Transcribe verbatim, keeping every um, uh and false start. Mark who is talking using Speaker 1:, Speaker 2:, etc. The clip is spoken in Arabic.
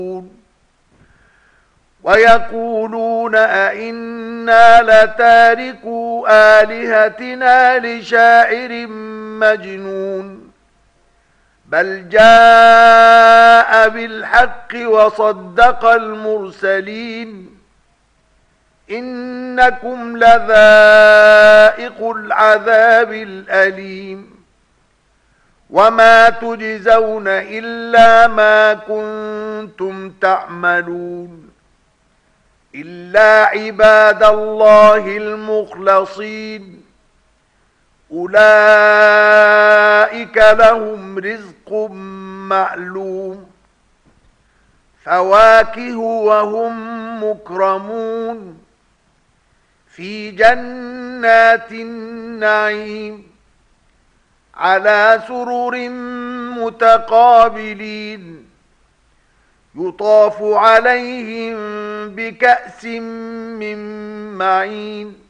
Speaker 1: ويقولون أئنا لتاركو آلهتنا لشاعر مجنون بل جاء بالحق وصدق المرسلين إنكم لذائق العذاب الأليم وما تجزون إلا ما كنتم تعملون إلا عباد الله المخلصين أولئك لهم رزق معلوم فواكه وهم مكرمون في جنات النعيم على سرر متقابلين يطاف عليهم بكأس من معين